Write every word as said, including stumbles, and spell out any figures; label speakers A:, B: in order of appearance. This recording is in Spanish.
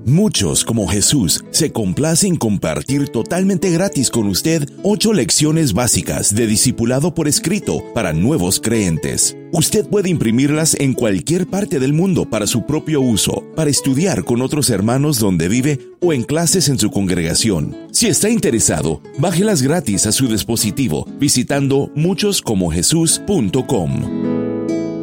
A: Muchos, como Jesús, se complacen en compartir totalmente gratis con usted ocho lecciones básicas de discipulado por escrito para nuevos creyentes. Usted puede imprimirlas en cualquier parte del mundo para su propio uso, para estudiar con otros hermanos donde vive o en clases en su congregación. Si está interesado, bájelas gratis a su dispositivo visitando muchos como jesús punto com.